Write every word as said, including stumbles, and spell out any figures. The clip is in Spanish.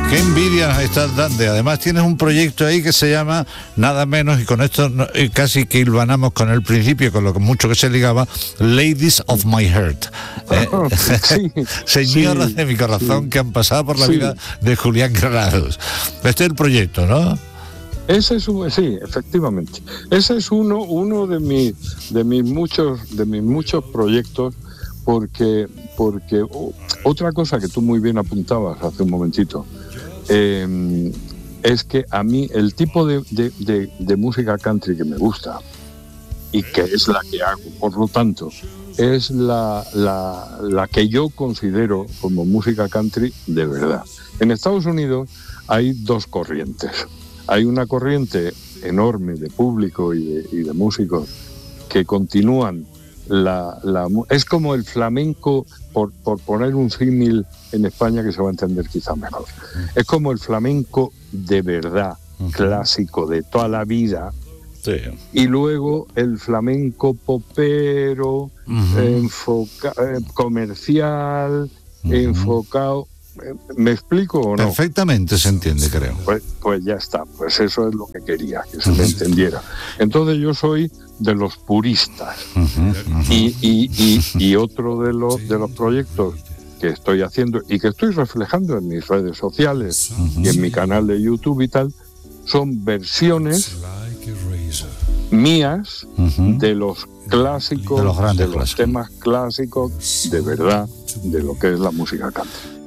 Qué envidia nos estás dando. Además tienes un proyecto ahí que se llama nada menos, y con esto no, y casi que hilvanamos con el principio, con lo que mucho que se ligaba, Ladies of My Heart. Eh, Sí, Señoras sí, de mi corazón, sí. que han pasado por la Sí. vida de Julián Granados. Este es el proyecto, ¿no? Ese es un, sí, efectivamente. Ese es uno, uno de mis, de mis muchos, de mis muchos proyectos, porque, porque oh, otra cosa que tú muy bien apuntabas hace un momentito, eh, es que a mí el tipo de, de, de, de música country que me gusta, y que es la que hago, por lo tanto, es la, la, la que yo considero como música country de verdad. En Estados Unidos hay dos corrientes. Hay una corriente enorme de público y de, y de músicos que continúan la, la... Es como el flamenco, por, por poner un símil en España que se va a entender quizá mejor. Es como el flamenco de verdad, uh-huh. clásico, de toda la vida. Sí. Y luego el flamenco popero, uh-huh. enfoca, eh, comercial, uh-huh. enfocado... ¿Me explico o no? Perfectamente se entiende, creo. Pues, pues ya está, pues eso es lo que quería, que se me entendiera. Entonces yo soy de los puristas. Uh-huh, uh-huh. Y, y, y, y otro de los, de los proyectos que estoy haciendo y que estoy reflejando en mis redes sociales uh-huh. y en mi canal de YouTube y tal, son versiones mías uh-huh. de los clásicos, de los, grandes de los temas clásicos de verdad, de lo que es la música country.